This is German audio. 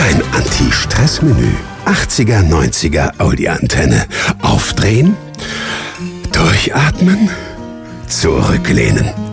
Ein Anti-Stress-Menü. 80er, 90er Audi-Antenne. Aufdrehen, durchatmen, zurücklehnen.